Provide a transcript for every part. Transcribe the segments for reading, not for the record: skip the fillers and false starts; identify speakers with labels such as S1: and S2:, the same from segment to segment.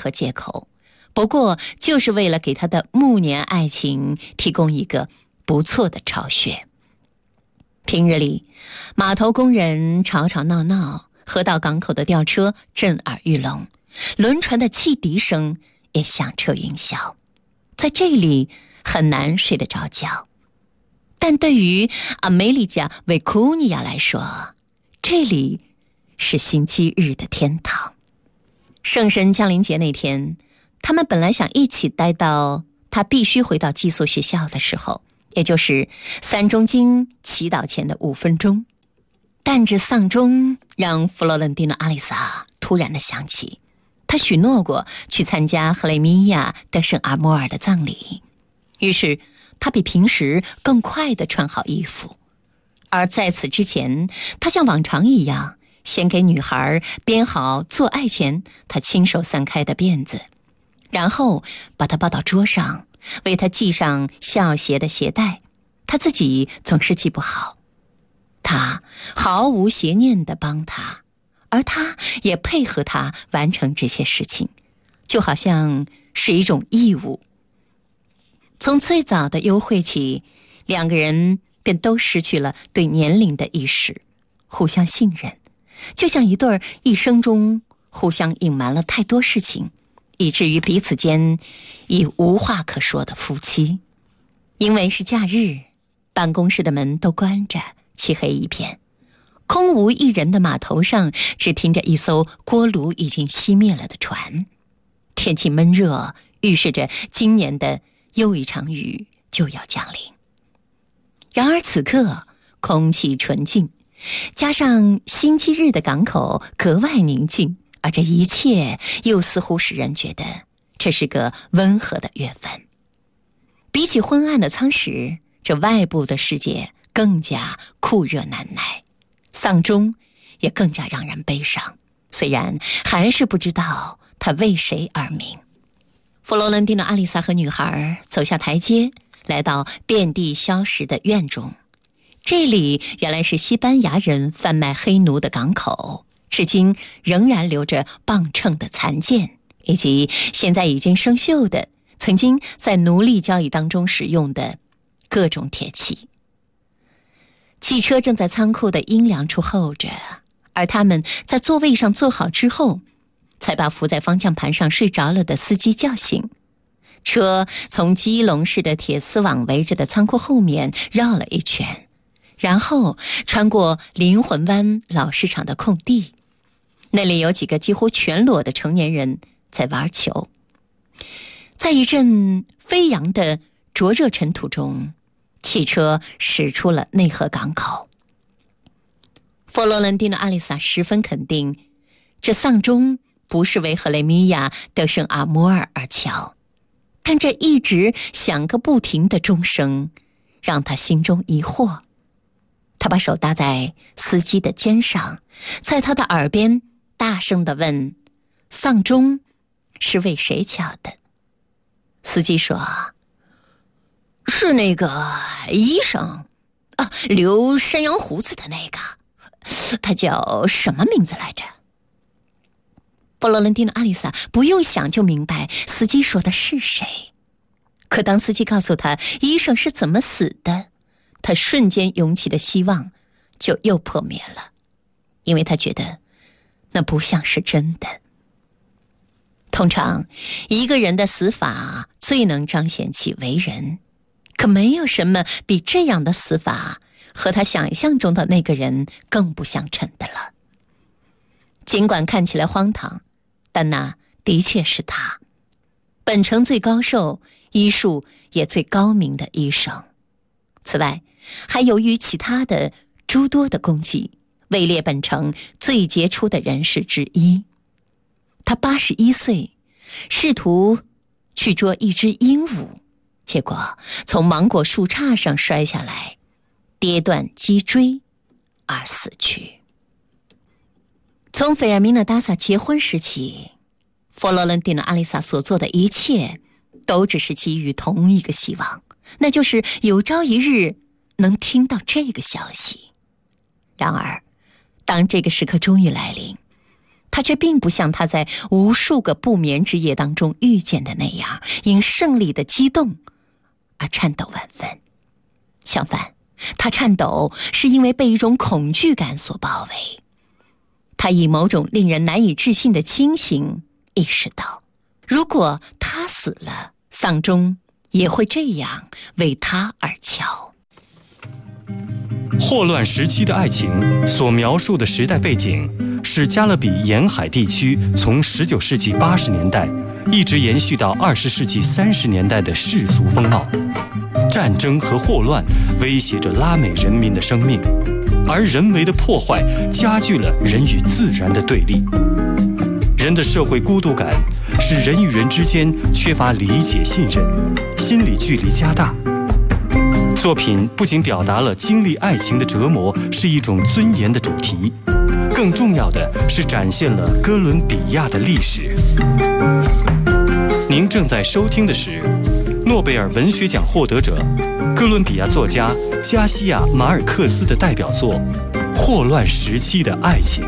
S1: 何借口，不过就是为了给他的暮年爱情提供一个不错的巢穴。平日里，码头工人吵吵闹闹，河道港口的吊车震耳欲聋，轮船的汽笛声也响彻云霄，在这里很难睡得着觉。但对于阿梅丽加·维库尼亚来说，这里是星期日的天堂。圣神降临节那天，他们本来想一起待到他必须回到寄宿学校的时候，也就是3钟经祈祷前的5分钟。但这丧钟让弗洛伦蒂诺·阿丽萨突然的想起，他许诺过去参加赫雷米亚·德圣阿莫尔的葬礼。于是他比平时更快地穿好衣服，而在此之前，他像往常一样先给女孩编好做爱前他亲手散开的辫子，然后把她抱到桌上，为她系上校鞋的鞋带。他自己总是系不好，他毫无邪念地帮他，而他也配合他完成这些事情，就好像是一种义务。从最早的幽会起，两个人便都失去了对年龄的意识，互相信任，就像一对一生中互相隐瞒了太多事情，以至于彼此间已无话可说的夫妻。因为是假日，办公室的门都关着，漆黑一片，空无一人的码头上只停着一艘锅炉已经熄灭了的船。天气闷热，预示着今年的又一场雨就要降临。然而此刻空气纯净，加上星期日的港口格外宁静，而这一切又似乎使人觉得这是个温和的月份。比起昏暗的舱室，这外部的世界更加酷热难耐，丧钟也更加让人悲伤，虽然还是不知道它为谁而鸣。弗洛伦蒂诺·阿丽萨和女孩走下台阶，来到遍地消失的院中。这里原来是西班牙人贩卖黑奴的港口，至今仍然留着磅秤的残件，以及现在已经生锈的曾经在奴隶交易当中使用的各种铁器。汽车正在仓库的阴凉处候着，而他们在座位上坐好之后，才把伏在方向盘上睡着了的司机叫醒。车从鸡笼式的铁丝网围着的仓库后面绕了一圈，然后穿过灵魂湾老市场的空地，那里有几个几乎全裸的成年人在玩球。在一阵飞扬的灼热尘土中，汽车驶出了内河港口。佛罗伦蒂诺·阿丽萨十分肯定，这丧钟不是为赫雷米亚·德圣阿摩尔而敲，但这一直响个不停的钟声让他心中疑惑。他把手搭在司机的肩上，在他的耳边大声地问：丧钟是为谁敲的？司机说：是那个医生啊，留山羊胡子的那个，他叫什么名字来着？弗洛伦蒂诺·阿丽萨不用想就明白司机说的是谁。可当司机告诉他医生是怎么死的，他瞬间涌起的希望就又破灭了，因为他觉得那不像是真的。通常一个人的死法最能彰显其为人，可没有什么比这样的死法和他想象中的那个人更不相称的了。尽管看起来荒唐，但那的确是他，本城最高寿、医术也最高明的医生。此外，还由于其他的诸多的功绩，位列本城最杰出的人士之一。他81岁，试图去捉一只鹦鹉，结果从芒果树杈上摔下来，跌断脊椎而死去。从菲尔米娜·达萨结婚时起，佛罗伦蒂诺·阿丽萨所做的一切都只是基于同一个希望，那就是有朝一日能听到这个消息。然而当这个时刻终于来临， 他却并不像他在无数个不眠之夜当中遇见的那样，因胜利的激动而颤抖万分。相反，他颤抖是因为被一种恐惧感所包围。他以某种令人难以置信的清醒意识到，如果他死了，丧钟也会这样为他而敲。
S2: 霍乱时期的爱情所描述的时代背景是加勒比沿海地区从19世纪80年代一直延续到20世纪30年代的世俗风貌。战争和霍乱威胁着拉美人民的生命，而人为的破坏加剧了人与自然的对立。人的社会孤独感使人与人之间缺乏理解信任，心理距离加大。作品不仅表达了经历爱情的折磨是一种尊严的主题，更重要的是展现了哥伦比亚的历史。您正在收听的是诺贝尔文学奖获得者、哥伦比亚作家加西亚·马尔克斯的代表作《霍乱时期的爱情》。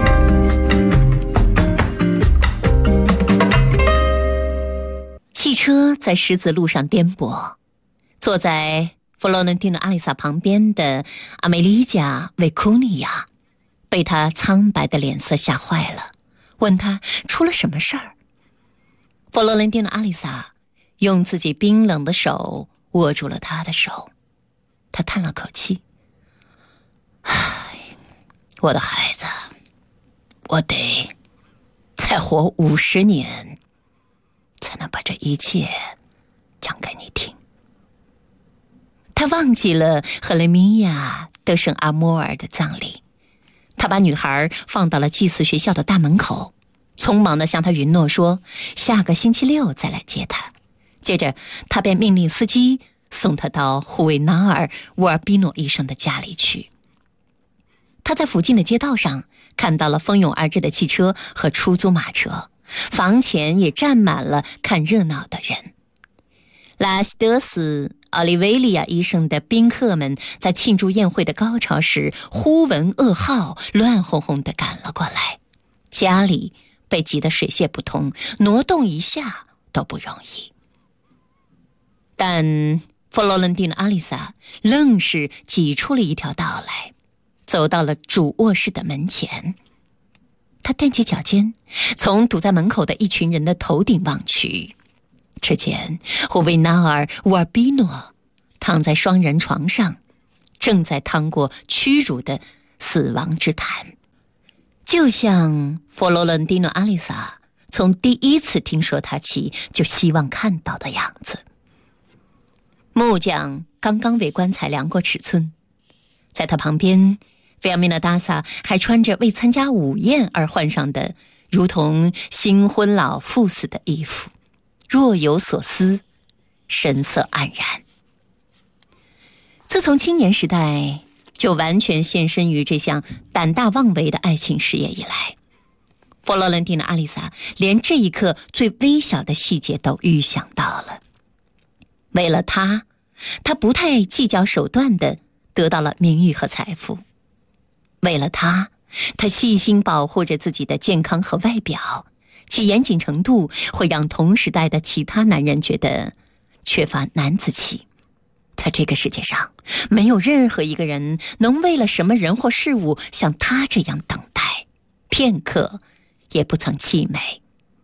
S1: 汽车在十字路上颠簸，坐在弗洛伦蒂诺·阿丽萨旁边的阿梅丽加·维库尼亚被他苍白的脸色吓坏了，问他出了什么事儿。弗洛伦蒂诺·阿丽萨用自己冰冷的手握住了他的手，他叹了口气：“唉，我的孩子，我得再活50年，才能把这一切讲给你听。”他忘记了赫雷米亚·德圣阿莫尔的葬礼，他把女孩放到了祭祀学校的大门口，匆忙地向他允诺说下个星期6再来接他。接着他便命令司机送他到胡维纳尔·沃尔比诺医生的家里去。他在附近的街道上看到了蜂拥而至的汽车和出租马车，房前也站满了看热闹的人。拉希德斯·奥利维利亚医生的宾客们在庆祝宴会的高潮时忽闻噩耗，乱哄哄地赶了过来，家里被挤得水泄不通，挪动一下都不容易。但弗洛伦蒂诺·阿丽萨愣是挤出了一条道来，走到了主卧室的门前。他踮起脚尖，从堵在门口的一群人的头顶望去，只见胡维纳尔·沃尔比诺躺在双人床上，正在趟过屈辱的死亡之潭，就像弗洛伦蒂诺·阿丽萨从第一次听说他起就希望看到的样子。木匠刚刚为棺材量过尺寸，在他旁边，菲亚米娜达萨还穿着为参加午宴而换上的如同新婚老妇似的衣服，若有所思，神色黯然。自从青年时代就完全献身于这项胆大妄为的爱情事业以来，弗洛伦蒂娜·阿丽萨连这一刻最微小的细节都预想到了。为了他不太计较手段地得到了名誉和财富。为了他细心保护着自己的健康和外表，其严谨程度会让同时代的其他男人觉得缺乏男子气。在这个世界上，没有任何一个人能为了什么人或事物像他这样等待，片刻也不曾气馁。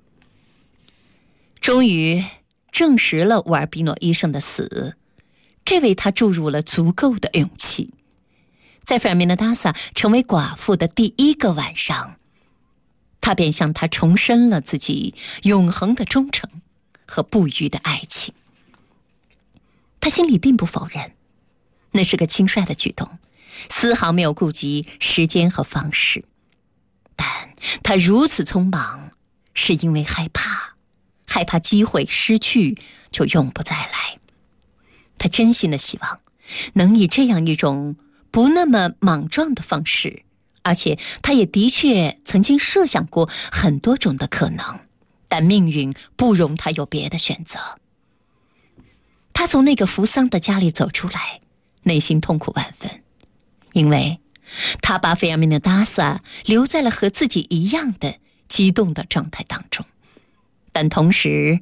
S1: 终于证实了沃尔比诺医生的死，这为他注入了足够的勇气。在费尔米娜达萨成为寡妇的第1个晚上，他便向她重申了自己永恒的忠诚和不渝的爱情。他心里并不否认，那是个轻率的举动，丝毫没有顾及时间和方式。但他如此匆忙，是因为害怕机会失去就永不再来。他真心的希望能以这样一种不那么莽撞的方式，而且他也的确曾经设想过很多种的可能，但命运不容他有别的选择。他从那个扶桑的家里走出来，内心痛苦万分，因为他把费尔米娜达萨留在了和自己一样的激动的状态当中。但同时